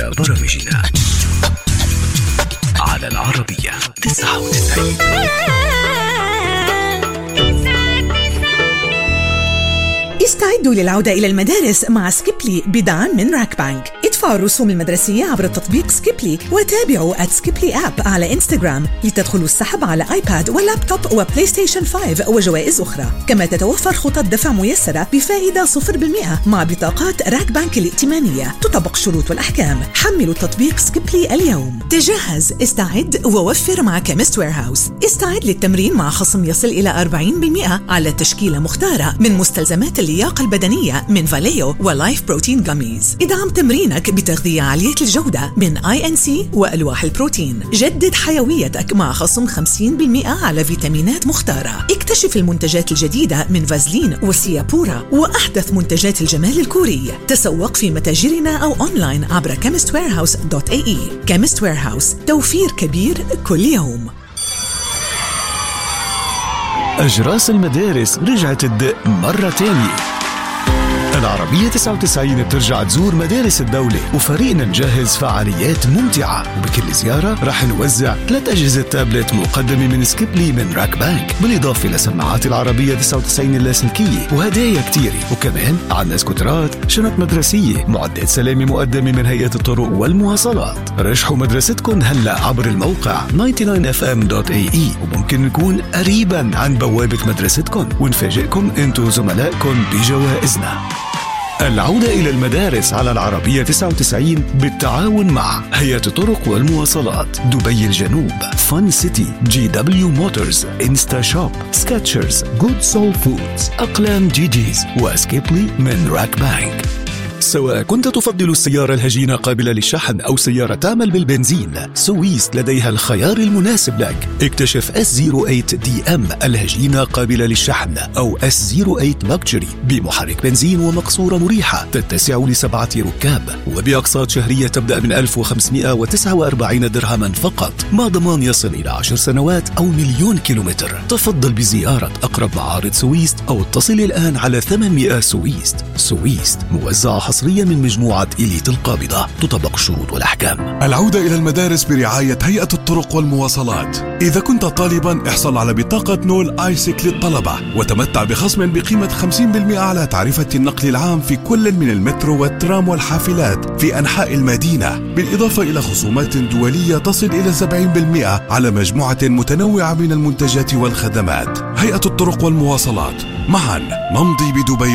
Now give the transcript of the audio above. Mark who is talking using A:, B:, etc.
A: إلى برامجنا على العربية 99.
B: استعدوا للعودة إلى المدارس مع سكيبلي بدعم من راك بانك. ادفعوا الرسوم المدرسية عبر التطبيق سكيبلي وتابعوا @سكيبلي آب على إنستغرام لتدخلوا السحب على آيباد ولابتوب وبلاي ستيشن 5 وجوائز أخرى. كما تتوفر خطط دفع ميسرة بفائدة 0% مع بطاقات راك بانك الائتمانية. تطبق الشروط والأحكام. حملوا تطبيق سكيبلي اليوم. تجهز، استعد ووفر مع كيمست ويرهاوس. استعد للتمرين مع خصم يصل إلى 40% على تشكيلة مختارة من مستلزمات اللياقة البدنية من فاليو ولايف بروتين جاميز. ادعم تمرينك بتغذية عالية الجودة من INC وألواح البروتين. جدد حيويتك مع خصم 50% على فيتامينات مختارة. اكتشف المنتجات الجديدة من فازلين وسيابورا وأحدث منتجات الجمال الكوري. تسوق في متاجرنا أو أونلاين عبر chemistwarehouse.ae. Chemist Warehouse، توفير كبير كل يوم.
C: أجراس المدارس رجعت تدق مرة تانية. العربية 99 بترجع تزور مدارس الدولة وفريقنا نجهز فعاليات ممتعة، وبكل زيارة رح نوزع 3 أجهزة تابلت مقدمة من سكيبلي من راك بانك، بالإضافة لسماعات العربية 99 اللاسلكية وهدايا كتيرة، وكمان عنا سكوترات، شنط مدرسية، معدات سلامة مقدمة من هيئة الطرق والمواصلات. رشحوا مدرستكم هلأ عبر الموقع 99fm.ae، وممكن نكون قريبا عن بوابة مدرستكم ونفاجئكم انتو زملائكم بجوائزنا. العودة إلى المدارس على العربية 99 بالتعاون مع هيئة الطرق والمواصلات، دبي الجنوب، فن سيتي، GW موتورز، إنستا شوب، سكاتشرز، جود سول فودز، أقلام جيجيز، وسكيبلي من راك بانك. سواء كنت تفضل السيارة الهجينة قابلة للشحن أو سيارة تعمل بالبنزين، سويس لديها الخيار المناسب لك. اكتشف S08DM الهجينة قابلة للشحن أو S08 Luxury بمحرك بنزين ومقصورة مريحة تتسع ل7 ركاب وبأقساط شهرية تبدأ من 1549 درهما فقط، مع ضمان يصل إلى 10 سنوات أو 1,000,000 كيلومتر. تفضل بزيارة أقرب معارض سويس أو اتصل الآن على 800 سويس. سويس موزعة حصريا من مجموعة إليت القابضة. تطبق الشروط والأحكام.
D: العودة إلى المدارس برعاية هيئة الطرق والمواصلات. إذا كنت طالبا احصل على بطاقة نول آيسك للطلبة وتمتع بخصم بقيمة 50% على تعرفة النقل العام في كل من المترو والترام والحافلات في أنحاء المدينة، بالإضافة إلى خصومات دولية تصل إلى 70% على مجموعة متنوعة من المنتجات والخدمات. هيئة الطرق والمواصلات، معا نمضي بدبي